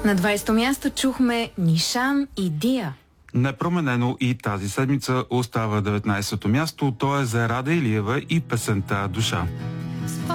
На 20-то място чухме Нишан и Дия. Непроменено и тази седмица остава 19-то място. То е за Рада Илиева и песента "Душа".